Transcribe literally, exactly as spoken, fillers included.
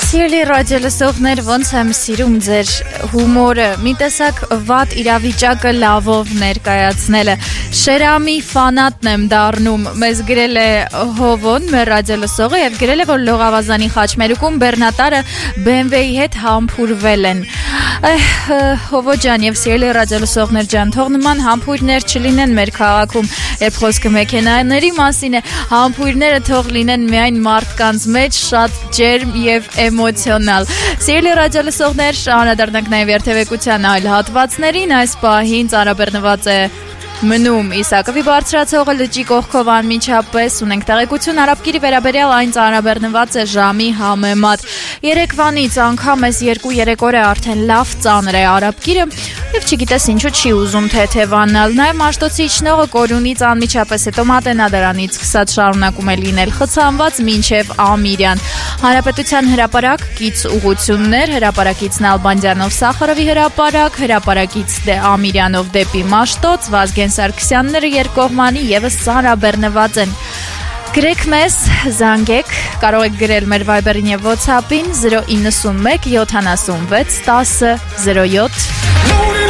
Սիրելի ռադիոլսողներ, ոնց եմ սիրում ձեր հումորը, մի տեսակ վատ իրավիճակը լավով ներկայացնելը, Շերամի ֆանատն եմ դառնում, մեզ գրել է Հովոն, մեր ռադիոլսողը և գրել է, որ Լողավազանի խաչմերուկում բեռնատարը բի էմ վեի հետ համբուրվել են։ Հովո ջան և սիրելի ռադիոլսողներ ջան, թող նման համբույրներ չլինեն մեր քաղաքում, երբ խոսքը մեքենաների մասին է, համբույրները թող լինեն միայն մարդկանց մեջ, շատ ջերմ և էմոցիոնալ։ Սիրելի ռադիոլսողներ, անդրադառնանք նաև երթևեկության այլ հատվածներին, այս պահին ծանրաբեռնված է մնում Իսակովի բարձրացողը լճի կողքով անմիջապես, ունենք տեղեկություն Արաբկիրի վերաբերյալ, այն ծանրաբեռնված է ժամի համեմատ։ Երեկվանից անգամ այս երկու երեք օր է արդեն լավ ծանր է Արաբկիրը և չգիտես ինչու չի ուզում թեթևանալ։ Նաև Մաշտոցի իջնողը Կորունից անմիջապես հետո Մատենադարանից սկսած շարունակում է լինել խցանված մինչև Ամիրյան։ Հանրապետության հրապարակ կից ուղղություններ, հրապարակից Նալբանդյանով Սախարովի հրապարակ, հրապարակից դե Ամիրյանով դեպի Մաշտոց, Վազգեն Սարգսյանները երկկողմանի ևս ծանրաբեռնված են։ Գրեք մեզ, զանգեք, կարող եք գրել մեր Viber-ին և WhatsApp-ին զրո իննսուն մեկ յոթանասունվեց տասը զրո յոթ